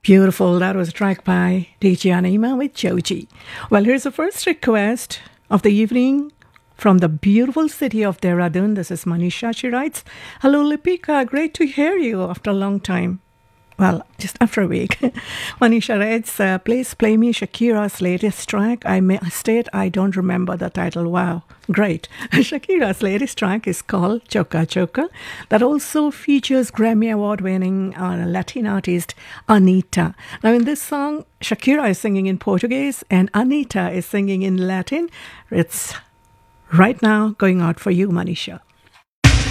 Beautiful. That was a track by DJ Anima with Joji. Well, here's the first request of the evening from the beautiful city of Dehradun. This is Manisha. She writes, "Hello, Lipika. Great to hear you after a long time." Well, just after a week. Manisha writes, "Please play me Shakira's latest track. I may state I don't remember the title." Wow, great. Shakira's latest track is called Choka Choka. That also features Grammy Award-winning Latin artist Anita. Now, in this song, Shakira is singing in Portuguese and Anita is singing in Latin. It's right now going out for you, Manisha.